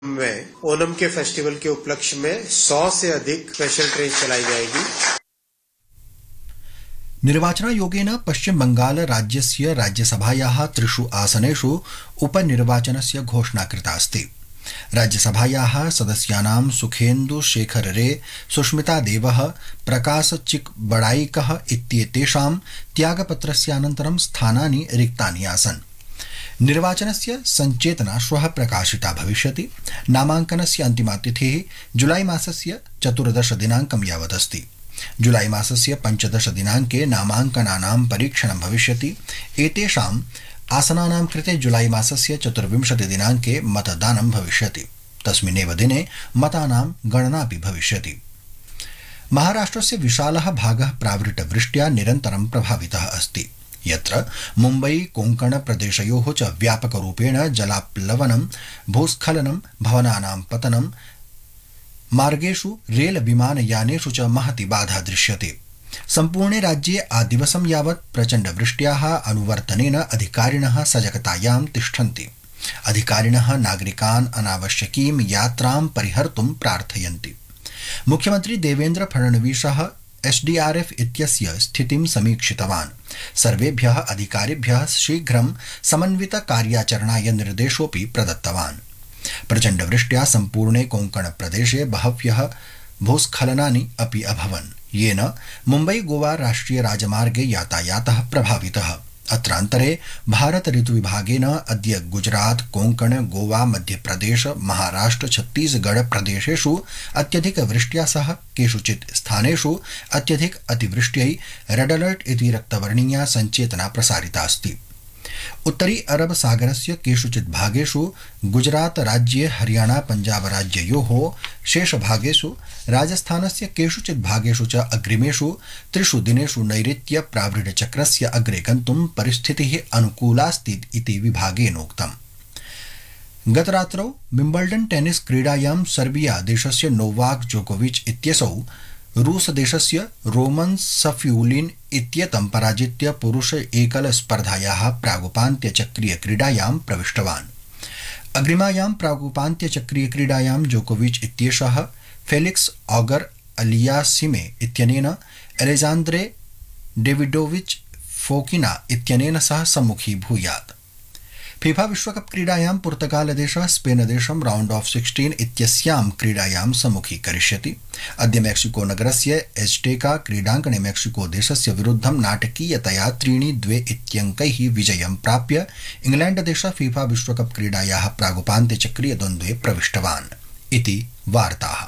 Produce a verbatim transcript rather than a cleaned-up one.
में ओणम के फेस्टिवल के उपलक्ष्य में सौ से अधिक स्पेशल ट्रेन चलाई जाएगी। निर्वाचनायोगेन पश्चिम बंगाल राज्यस्य राज्यसभायाः त्रिषु आसनेषु उपनिर्वाचनस्य घोषणा कृता अस्ति। राज्यसभायाः सदस्यानां सुखेन्दु शेखर रे, सुष्मिता देवः, प्रकाश चिकबड़ाइकः इत्येतेषां त्यागपत्रस्यानन्तरं स्थानानि रिक्तानि आसन्। निर्वाचनस्य संचेतना श्वः प्रकाशिता भविष्यति। नामाङ्कनस्य अन्तिमा तिथिः जुलाई मासस्य चतुर्दश दिनाङ्कं यावत् अस्ति। जुलाई मासस्य पञ्चदश दिनाङ्के नामाङ्कनानां परीक्षणं भविष्यति। एतेषाम् आसनानां कृते जुलाई मासस्य चतुर्विंशति दिनाङ्के मतदानं भविष्यति। तस्मिन्नेव दिने मतानां गणनापि भविष्यति। महाराष्ट्रस्य विशालः भागः प्रावृतवृष्ट्या निरन्तरं प्रभावितः अस्ति, यत्र मुम्बई कोङ्कण प्रदेशयोः च व्यापकरूपेण जलाप्लवनं, भूस्खलनं, भवनानां पतनं, मार्गेषु रेल विमानयानेषु च महती बाधा दृश्यते। सम्पूर्णे राज्ये आदिवसं यावत् प्रचण्डवृष्ट्याः अनुवर्तनेन अधिकारिणः सजगतायां तिष्ठन्ति। अधिकारिणः नागरिकान् अनावश्यकीं यात्रां परिहर्तुं प्रार्थयन्ति। मुख्यमन्त्री देवेन्द्र फडणवीसः एसडीआरएफ इत्यस्य स्थितिं समीक्षितवान्। सर्वेभ्यः अधिकारिभ्यः शीघ्रं समन्वित कार्याचरणाय निर्देशोऽपि प्रदत्तवान्। प्रचण्डवृष्ट्या सम्पूर्णे कोङ्कण प्रदेशे बहव्यः भूस्खलनानि अपि अभवन्, येन मुम्बई गोवा राष्ट्रिय राजमार्गे यातायातः प्रभावितः। अत्रान्तरे भारत ऋतुविभागेन अद्य गुजरात, कोङ्कण, गोवा, मध्यप्रदेश, महाराष्ट्र, छत्तीसगढ़ प्रदेशेषु अत्यधिक वृष्ट्या सह केषुचित् स्थानेषु अत्यधिक अतिवृष्ट्यै रेड अलर्ट इति रक्तवर्णीया सञ्चेतना प्रसारिता अस्ति। उत्तरी अरब सागरस्य केषुचित् भागेषु गुजरात राज्ये, हरियाणा पञ्जाब राज्ययोः शेषभागेषु, राजस्थानस्य केषुचित् भागेषु च अग्रिमेषु त्रिषु दिनेषु नैऋत्य प्रावृढचक्रस्य अग्रे गन्तुं परिस्थितिः अनुकूलास्ति इति विभागेनोक्तम्। गतरात्रौ विम्बल्डन् टेनिस क्रीडायां सर्बिया देशस्य नोवाक जोकोविच इत्यसौ रूस देशस्य रोमन सफ्यूलिन इत्येतं पराजित्य पुरुष एकल स्पर्धायाः प्रागुपान्त्यचक्रीय क्रीडायां प्रविष्टवान्। अग्रिमायां प्रागुपान्त्यचक्रीय क्रीडायां जोकोविच इत्येषः फेलिक्स ऑगर अलियासिमे इत्यनेन एलेजान्द्रे डेविडोविच फोकिना इत्यनेन सह सम्मुखीभूयात्। फीफा विश्वकप क्रीडायां पुर्तगाल देशः स्पेन देशं राउंड ऑफ सिक्सटीन इत्यस्यां क्रीडायां सम्मुखीकरिष्यति। अद्य मेक्सिको नगरस्य एस्टेका क्रीडाङ्गणे मेक्सिको देशस्य विरुद्धं नाटकीयतया त्रीणि द्वे इत्यङ्कैः विजयं प्राप्य इंग्लैंड देशः फीफा विश्वकप क्रीडायाः प्रागुपान्त्यचक्रीय द्वन्द्वे प्रविष्टवान् इति वार्ताः।